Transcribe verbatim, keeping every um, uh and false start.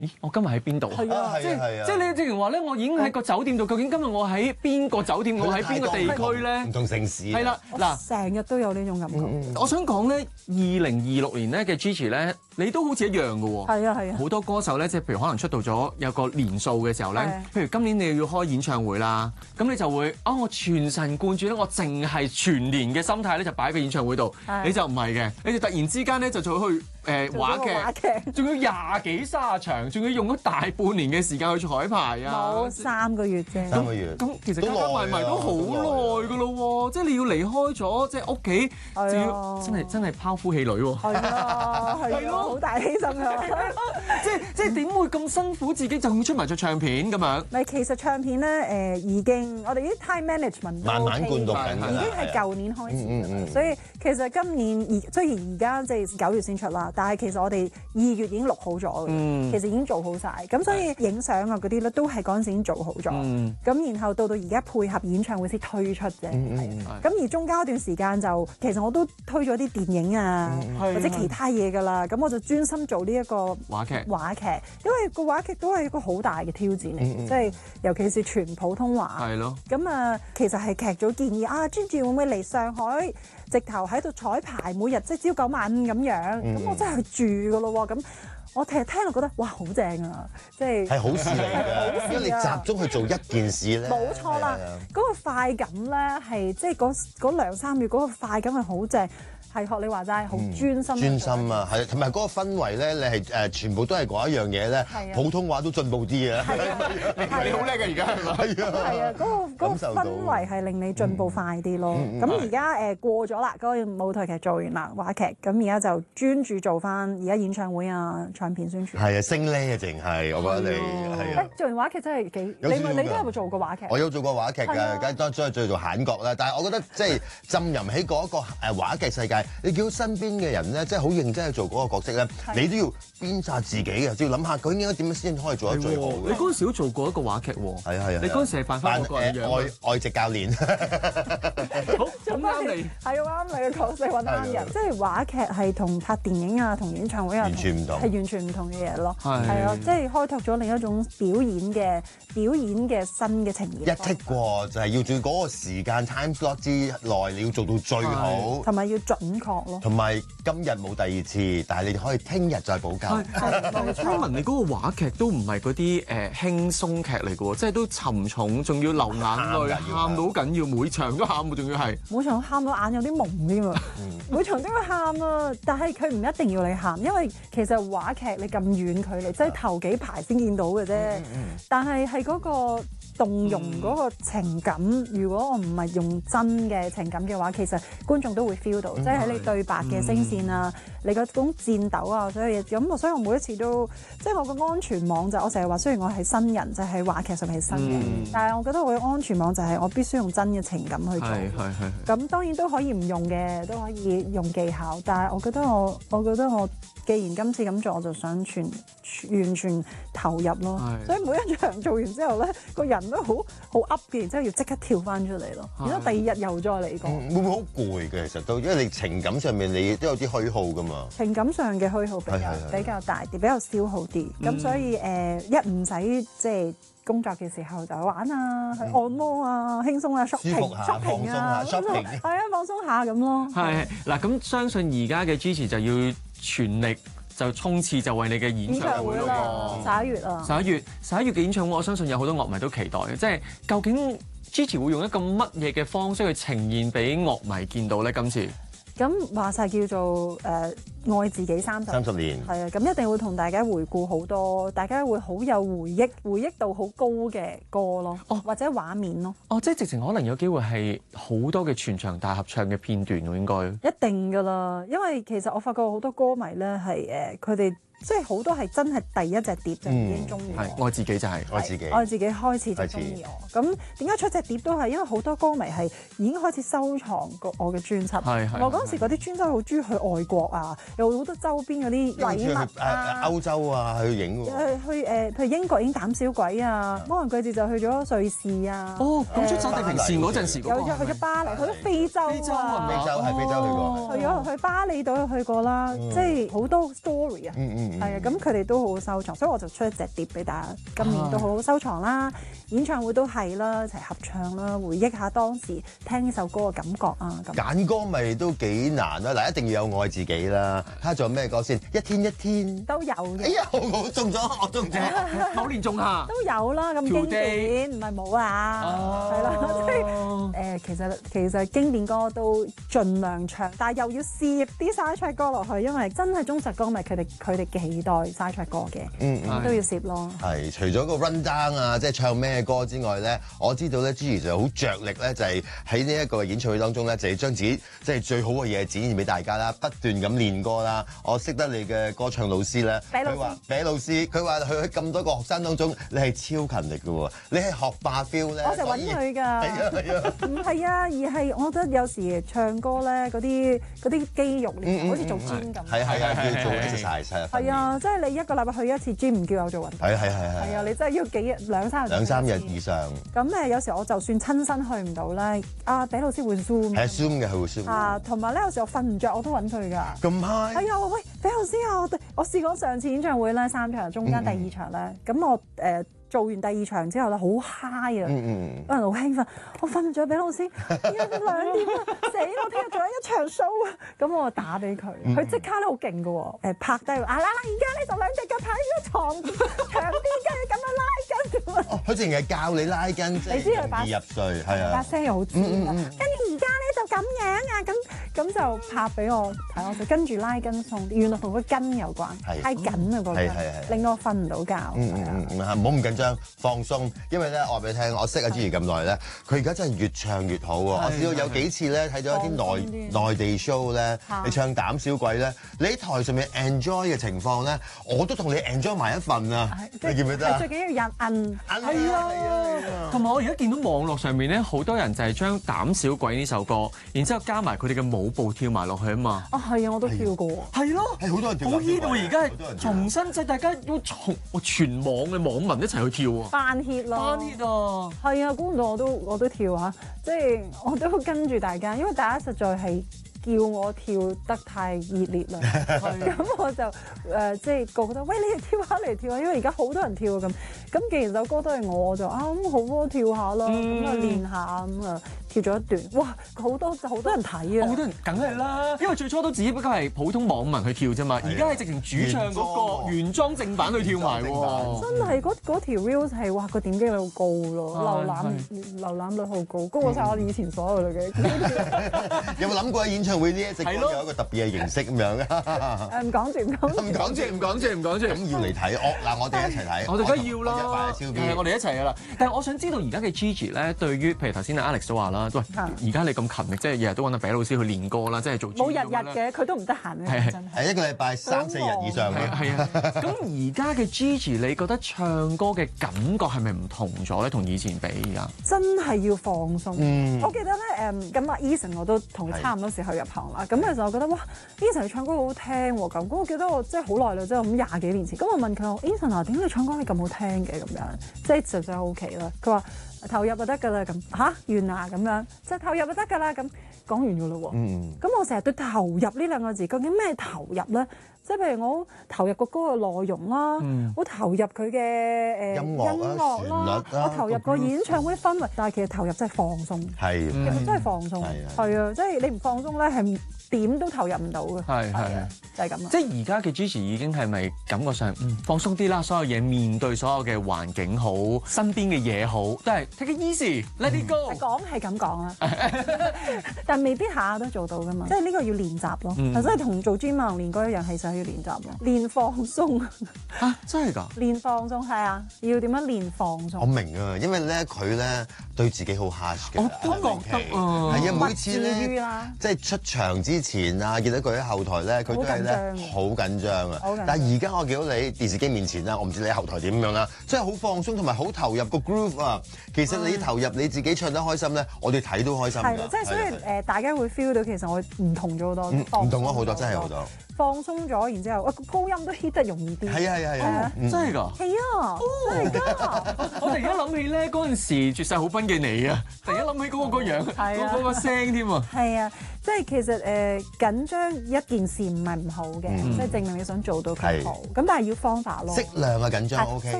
咦，我今日喺邊度啊？ 係啊， 即係係啊， 即係你之前話咧，我已經喺個酒店度，究竟今日我喺邊個酒店，我喺邊個地區咧？ 唔同城市。 係啦，嗱， 成日都有呢種感覺。 我想講咧，二零二六年咧嘅 Gigi 咧，你都好似一樣嘅喎。 係啊係啊。 好多歌手咧，即係譬如可能出道咗有個年數嘅時候咧，譬如今年你要開演唱會啦，咁你就會啊，我全神貫注咧，我淨係全年嘅心態咧就擺喺個演唱會度，你就唔係嘅，你就突然之間咧就做去誒話劇，仲要廿幾卅場，仲要用咗大半年嘅時間去彩排啊！ 冇三個月啫。 三個月。 咁其實加加埋埋都好耐㗎咯喎，即係你要離開咗即係屋企，就要真係真係拋夫棄女喎。 係啊，係咯，好大犧牲啊！ 即係即係點會咁辛苦自己就要出埋隻唱片咁樣？ 咪其實唱片咧誒已經我哋啲 time management 慢慢灌讀緊， 已經係舊年開始㗎啦。所以其實今年而雖然而家即係九月先出啦，但係其實我哋二月已經錄好咗嘅，其實已經做好晒。咁所以影相啊嗰啲咧都係嗰陣時已經做好咗。咁然後到到而家配合演唱會先推出啫。咁而中間一段時間就其實我都推咗啲電影啊或者其他嘢㗎啦。咁我就專心做呢一個話劇。 話劇，因為個話劇都係一個好大嘅挑戰嚟嘅，即係尤其是全普通話。 係咯。 咁啊，其實係劇組建議啊，Gigi會唔會嚟上海，直頭喺度彩排，每日即係朝九晚五咁樣。咁我真係去住㗎咯喎，咁我其實聽到覺得哇好正啊，即係係好事嚟㗎，因為你集中去做一件事咧。 冇錯啦，嗰個快感咧係即係嗰嗰兩三月嗰個快感係好正。係學你話齋，好專心。 專心啊，係同埋嗰個氛圍咧，你係誒全部都係嗰一樣嘢咧。普通話都進步啲啊！ 你好叻㗎，而家係咪？ 係啊， 係啊，嗰個嗰個氛圍係令你進步快啲咯。咁而家誒過咗啦，嗰個舞台劇做完啦，話劇咁而家就專注做翻而家演唱會啊、唱片宣傳。 係啊，升呢啊，淨係我覺得你係啊。 誒，做完話劇真係幾，你咪你都有冇做過話劇？ 我有做過話劇㗎，梗係當初做做閒角啦。但係我覺得即係浸淫喺嗰個誒話劇世界。你見到身邊嘅人咧，即係好認真去做嗰個角色咧，你都要鞭策自己嘅，要諗下究竟應該點樣先可以做得最好。 你嗰陣時都做過一個話劇喎， 係啊係啊。 你嗰陣時係扮翻個人樣， 愛愛席教練。 好，咁啱你。 係啊，啱你嘅角色揾啱人，即係話劇係同拍電影啊、同演唱會啊完全唔同， 係完全唔同嘅嘢咯。 係啊，即係開拓咗另一種表演嘅表演嘅新嘅呈現。 一剔過就係要做嗰個時間 time slot 之內，你要做到最好， 同埋要準確咯。 同埋今日冇第二次，但係你可以聽日再補救。 我聽聞你嗰個話劇都唔係嗰啲誒輕鬆劇嚟嘅喎，即係都沉重，仲要流眼淚，喊到好緊要，每場都喊喎，仲要係每場喊到眼有啲朦添啊！每場都要喊啊，但係佢唔一定要你喊，因為其實話劇你咁遠距離，即係頭幾排先見到嘅啫。但係係嗰個動容嗰個情感，如果我唔係用真嘅情感嘅話，其實觀眾都會 feel 到，即係喺你對白嘅聲線啊，你嗰種戰鬥啊，所有嘢咁，所以我每一次都即係我個安全網就係、我成日話，雖然我係新人，就係、係、話劇上面係新人，嗯、但係我覺得我嘅安全網就係我必須用真嘅情感去做。係係係。咁當然都可以唔用嘅，都可以用技巧，但係我覺得我，我覺得我既然今次咁做，我就想全完全投入咯。所以每一場做完之後咧，個人都好好 up 嘅，然之後要即刻跳翻出嚟咯。然之後第二日又再嚟過。 嗯、會唔會好攰嘅？其實都因為你情感上面你都有啲虛耗噶嘛。 情感上嘅虛耗比較比較大啲，比較消耗啲。咁、嗯、所以誒、呃，一唔使即係工作嘅時候就玩啊，去按摩啊，輕鬆啊 ，shopping shopping 啊，係啊，放鬆下咁咯。 係嗱，咁相信而家嘅 Gigi 就要全力就衝刺，就為你嘅演唱會咯。 十一月啊！ 十一月十一月嘅演唱會，我相信有好多樂迷都期待嘅，即係究竟 Gigi 會用一個乜嘢嘅方式去呈現俾樂迷見到咧？今次咁話晒叫做誒、呃、愛自己三十三十年， 係啊，咁一定會同大家回顧好多，大家會好有回憶，回憶度好高嘅歌咯，哦，或者畫面咯。 哦，即係直情可能有機會係好多嘅全場大合唱嘅片段喎，應該一定㗎啦，因為其實我發覺好多歌迷咧係誒佢哋。即係好多係真係第一隻碟就已經中意我， 係愛自己就係愛自己， 愛自己開始就中意我。咁點解出隻碟都係因為好多歌迷係已經開始收藏過我嘅專輯。係係。我嗰陣時嗰啲專輯好中意去外國啊，有好多周邊嗰啲禮物啊， 歐洲啊去影喎。 去誒，譬如英國影膽小鬼啊，魔幻季節就去咗瑞士啊。 哦，咁出走地平線嗰陣時， 有咗去咗巴黎，去咗非洲啊。 非洲啊， 非洲係非洲去過。 去咗去巴厘島去過啦，即係好多 story 啊。 係啊，咁佢哋都好好收藏，所以我就出一隻碟俾大家，今年都好好收藏啦。演唱會都係啦，一齊合唱啦，回憶下當時聽呢首歌嘅感覺啊。咁揀歌咪都幾難啦，嗱，一定要有愛自己啦。睇下仲有咩歌先？一天一天都有嘅。 哎呀，我中咗，我中咗， 某年仲夏都有啦，咁經典唔係冇啊，係啦，即係誒，其實其實經典歌都盡量唱，但係又要攝啲沙卓歌落去，因為真係忠實歌迷佢哋佢哋期待沙卓歌嘅， 嗯嗯， 都要攝咯。 係，除咗個 run down 啊，即係唱咩歌之外咧，我知道咧，Gigi 就好着力咧，就係喺呢一個演唱會當中咧，就係將自己即係最好嘅嘢展現俾大家啦，不斷咁練歌啦。我識得你嘅歌唱老師咧，佢話俾老師，佢話佢喺咁多個學生當中，你係超勤力嘅喎，你係學霸 feel 咧。 我就揾佢㗎， 係啊係啊， 唔係啊，而係我覺得有時唱歌咧，嗰啲嗰啲肌肉練，好似做 gym 咁。 係係係，要做 exercise 係。 係啊，即係你一個禮拜去一次 gym 唔叫我做運動。 係係係係。 係啊，你真係要幾日兩三日。 兩三日以上。 咁誒，有時我就算親身去唔到咧，阿比老師會 zoom。 係 zoom 嘅，佢會 zoom。 啊，同埋咧，有時我瞓唔着，我都揾佢㗎。 咁 high？ 係啊，喂，比老師啊，我我試過上次演唱會咧，三場中間第二場咧，咁我誒。做完第二場之後咧，好 high 啊！ 嗯嗯， 可能好興奮，我瞓唔著，俾老師，而家都兩點啦，死！我聽日仲有一場 show 啊！咁我打俾佢，佢即刻咧好勁嘅喎，誒拍低啊啦啦！而家咧就兩隻腳擺喺個牀長啲，跟住咁樣拉筋。 哦，佢淨係教你拉筋， 你知佢把易入睡係啊， 把聲又好尖啊！跟住而家咧就咁樣啊，咁咁就拍俾我睇，我就跟住拉筋送，原來同個筋有關，太緊啊個筋，令到我瞓唔到覺。 嗯嗯嗯，唔好咁緊張，放鬆。因為咧，我話俾你聽，我識阿 Gigi 咁耐咧，佢而家真係越唱越好喎。我試到有幾次咧，睇咗一啲內內地 show 咧，你唱膽小鬼咧，你喺台上面 enjoy 嘅情況咧，我都同你 enjoy 埋一份啊！你記唔記得啊？ 最緊要人摁， 係啊！同埋我而家見到網絡上面咧，好多人就係將膽小鬼呢首歌，然之後加埋佢哋嘅舞步跳埋落去啊嘛。 啊係啊，我都跳過。 係咯， 係好多人跳。 好 hit 喎！而家係重新即係大家要從全網嘅網民一齊去跳啊！ 扮 hit 咯， 扮 hit 啊！ 係啊，估唔到我都我都跳嚇，即係我都跟住大家，因為大家實在係叫我跳得太熱烈啦，咁我就誒、呃、即係個個都喂，你哋跳下嚟跳下，因為而家好多人跳啊咁，咁既然首歌都係我，我就啊咁好喎，跳下啦，咁啊練下咁啊跳咗一段，哇好多好多人睇啊！ 好多人梗係啦，因為最初都只不過係普通網民去跳啫嘛，而家係直情主唱嗰個原裝正版去跳埋喎。真係嗰嗰條 reels 係哇個點擊率好高咯，瀏覽瀏覽率好高，高過晒我以前所有嘅。 有冇諗過喺演唱會呢一隻歌有一個特別嘅形式咁樣啊？ 誒唔講住唔講唔講住唔講住唔講住，咁要嚟睇我嗱，我哋一齊睇， 我哋梗係要啦， 係我哋一齊噶啦。但係我想知道而家嘅 Gigi 咧，對於譬如頭先阿 Alex 都話啦，喂，而家你咁勤力，即係日日都揾阿比老師去練歌啦，即係做。 冇日日嘅，佢都唔得閒嘅， 係真係。 係一個禮拜三四日以上嘅。 係啊。咁而家嘅 Gigi，你覺得唱歌嘅感覺係咪唔同咗咧？同以前比而家？ 真係要放鬆。 嗯。 我記得咧誒，咁阿 Eason 我都同佢差唔多時候入行啦。咁其實我覺得哇 Eason 唱歌好好聽喎咁。咁我記得我即係好耐啦，即係咁廿幾年前。咁我問佢 Eason 啊，點解你唱歌係咁好聽嘅咁樣？即係實在好奇啦。佢話投入就得㗎啦咁嚇，完啦咁樣，即係投入就得㗎啦咁。講完㗎咯喎。嗯。咁我成日對投入呢兩個字，究竟咩投入咧？即係譬如我投入個歌嘅內容啦，我投入佢嘅誒音樂啦，我投入個演唱會氛圍，但係其實投入真係放鬆， 係， 其實真係放鬆，係啊，即係你唔放鬆咧係點都投入唔到嘅， 係係就係咁啊！ 即係而家嘅 Gigi 已經係咪感覺上嗯放鬆啲啦？所有嘢面對所有嘅環境好，身邊嘅嘢好，都係 take it easy，let it go。 講係咁講啊，但係未必下下都做到㗎嘛，即係呢個要練習咯，即係同做 gym 啊練歌一樣，其實係要練習咯，練放鬆啊，真係㗎？練放鬆係啊，要點樣練放鬆？ 我明啊，因為咧佢咧對自己好 harsh 嘅， 我都覺得啊， 係啊，每次咧即係出場之前啊，見到佢喺後台咧，佢都係咧好緊張啊。但係而家我見到你電視機面前啦，我唔知你喺後台點樣啦，真係好放鬆同埋好投入個 groove 啊。其實你投入你自己唱得開心咧，我哋睇都開心㗎。 係，即係所以誒，大家會 feel 到其實我唔同咗好多， 唔同咗好多，真係好多。 放鬆咗，然之後啊高音都 hit 得容易啲。 係啊係啊係啊， 真係㗎。 係啊，真係㗎。 我突然間諗起咧嗰陣時絕世好賓嘅你啊，突然間諗起嗰個個樣，嗰嗰個聲添啊。 係啊，即係其實誒緊張一件事唔係唔好嘅，即係證明你想做到佢好。咁但係要方法咯。 適量嘅緊張 OK。